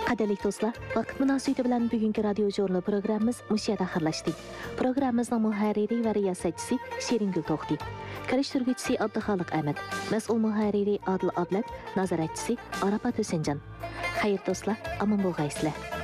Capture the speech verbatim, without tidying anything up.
Qadirli do'stlar, vaqt munosabati bilan bugungi radio jurnal programmamiz mush yerda xayrlashdi. Programmamizning muharriri va riyosatchisi Sheringul To'xti, karishtiruvchisi Abduxoliq Ahmad, mas'ul muharriri Adil Ablat, nazoratchisi Arafat Husanjon. Xayr do'stlar, omon bo'lgaysizlar.